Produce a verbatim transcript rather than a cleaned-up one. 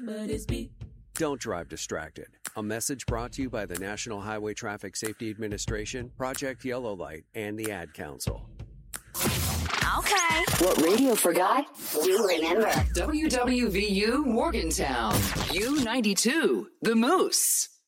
but it's beat. Don't drive distracted. A message brought to you by the National Highway Traffic Safety Administration, Project Yellow Light, and the Ad Council. Okay. What radio forgot, we'll remember. W W V U Morgantown. U ninety-two, The Moose.